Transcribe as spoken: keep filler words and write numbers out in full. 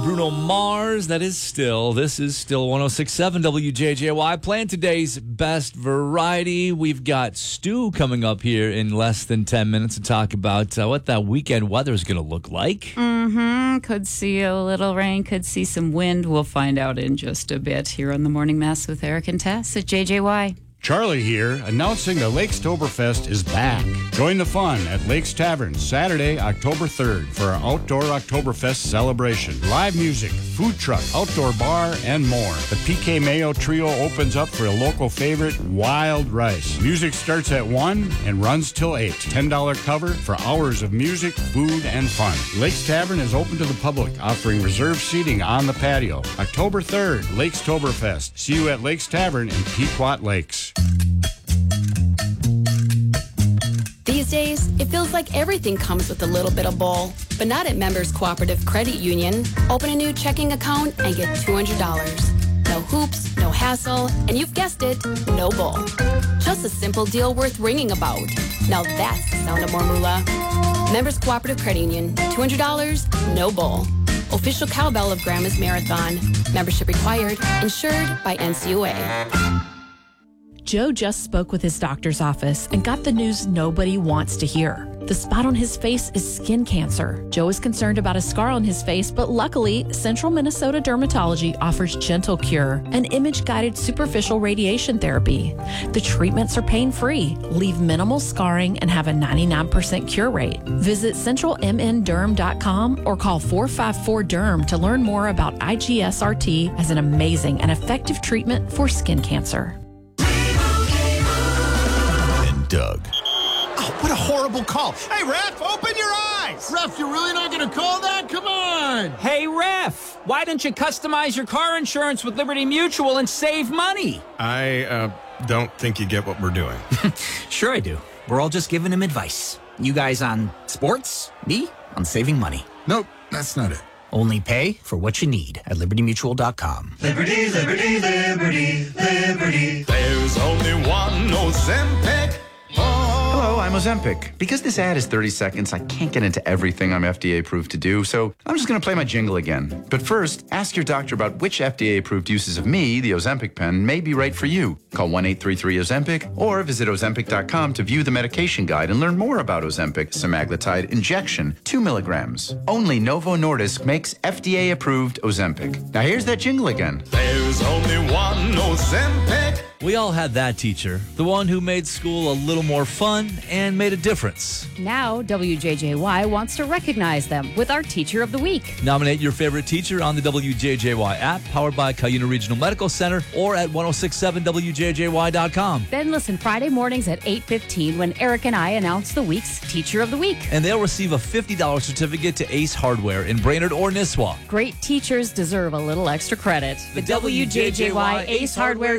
Bruno Mars. That is still, this is still one oh six point seven W J J Y. Playing today's best variety. We've got Stu coming up here in less than ten minutes to talk about uh, what that weekend weather is going to look like. Mm-hmm. Could see a little rain, could see some wind. We'll find out in just a bit here on the Morning Mess with Eric and Tess at J J Y. Charlie here, announcing the Lakes Toberfest is back. Join the fun at Lakes Tavern Saturday, October third for our outdoor Oktoberfest celebration. Live music, food truck, outdoor bar, and more. The P K Mayo Trio opens up for a local favorite, Wild Rice. Music starts at one and runs till eight. ten dollars cover for hours of music, food, and fun. Lakes Tavern is open to the public, offering reserved seating on the patio. October third, Lakes Toberfest. See you at Lakes Tavern in Pequot Lakes. These days, it feels like everything comes with a little bit of bull, but not at Members Cooperative Credit Union. Open a new checking account and get two hundred dollars. No hoops, no hassle, and you've guessed it, no bull. Just a simple deal worth ringing about. Now that's the sound of more moolah. Members Cooperative Credit Union, two hundred dollars, no bull. Official cowbell of Grandma's Marathon. Membership required. Insured by N C U A. Joe just spoke with his doctor's office and got the news nobody wants to hear. The spot on his face is skin cancer. Joe is concerned about a scar on his face, but luckily, Central Minnesota Dermatology offers Gentle Cure, an image-guided superficial radiation therapy. The treatments are pain-free, leave minimal scarring, and have a ninety-nine percent cure rate. Visit central m n derm dot com or call four five four D E R M to learn more about I G S R T as an amazing and effective treatment for skin cancer. Doug. Oh, what a horrible call. Hey, Ref, open your eyes. Ref, you're really not going to call that? Come on. Hey, Ref, why don't you customize your car insurance with Liberty Mutual and save money? I uh, don't think you get what we're doing. Sure I do. We're all just giving him advice. You guys on sports, me on saving money. Nope, that's not it. Only pay for what you need at liberty mutual dot com. Liberty, liberty, liberty, liberty. There's only one Ozempic. Hello, I'm Ozempic. Because this ad is thirty seconds, I can't get into everything I'm F D A approved to do, so I'm just going to play my jingle again. But first, ask your doctor about which F D A approved uses of me, the Ozempic pen, may be right for you. Call one eight three three Ozempic or visit ozempic dot com to view the medication guide and learn more about Ozempic semaglutide injection, two milligrams. Only Novo Nordisk makes F D A approved Ozempic. Now here's that jingle again. There's only one Ozempic. We all had that teacher, the one who made school a little more fun and made a difference. Now, W J J Y wants to recognize them with our Teacher of the Week. Nominate your favorite teacher on the W J J Y app, powered by Cuyuna Regional Medical Center, or at ten sixty-seven W J J Y dot com. Then listen Friday mornings at eight fifteen when Eric and I announce the week's Teacher of the Week. And they'll receive a fifty dollars certificate to Ace Hardware in Brainerd or Nisswa. Great teachers deserve a little extra credit. The W J J Y Ace Hardware